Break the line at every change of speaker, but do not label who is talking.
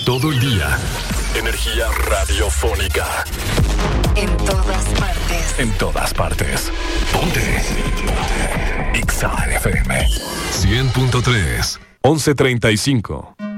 todo el día. Energía radiofónica.
En todas partes.
En todas partes. Ponte. Exa FM 100.3 11:35.